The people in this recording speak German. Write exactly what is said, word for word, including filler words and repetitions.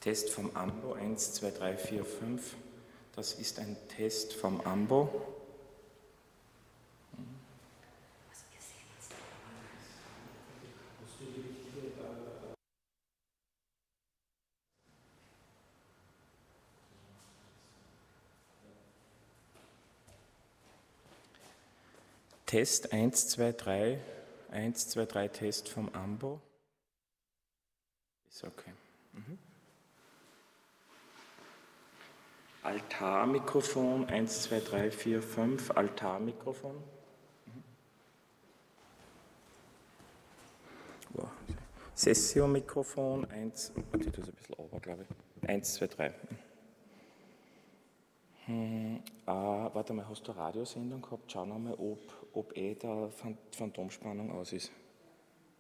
Test vom Ambo, eins, zwei, drei, vier, fünf. Das ist ein Test vom Ambo. Test eins, zwei, drei, eins, zwei, drei, Test vom Ambo. Ist okay. Mhm. Altarmikrofon, eins, zwei, drei, vier, fünf, Altarmikrofon. Mhm. Wow. Sessio-Mikrofon, eins, warte, ich tue es ein bisschen runter, glaube ich. eins, zwei, drei. Hm, äh, warte mal, hast du eine Radiosendung gehabt? Schau nochmal, ob, ob eh der Phantomspannung aus ist.